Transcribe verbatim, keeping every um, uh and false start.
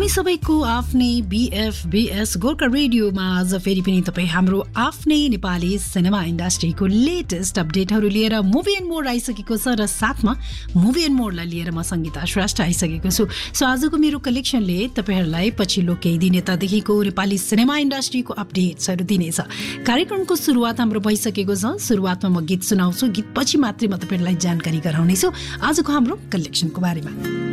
हामी सबैको आफ्नै बीएफ बीएस गोर्खा रेडियोमा आज फेरि पनि तपाईँ हाम्रो आफ्नै नेपाली सिनेमा इन्डस्ट्रीको लेटेस्ट अपडेटहरू लिएर मुभी एन्ड मोर आइसकेको छ र साथमा मुभी एन्ड मोरलाई लिएर म सङ्गीता श्रेष्ठ आइसकेको छु। सो आजको मेरो कलेक्सनले तपाईँहरूलाई पछिल्लो केही दिन यतादेखिको नेपाली सिनेमा इन्डस्ट्रीको अपडेट्सहरू दिनेछ। कार्यक्रमको सुरुवात हाम्रो भइसकेको छ। सुरुवातमा म गीत सुनाउँछु, गीत पछि मात्रै म तपाईँहरूलाई जानकारी गराउनेछु आजको हाम्रो कलेक्सनको बारेमा।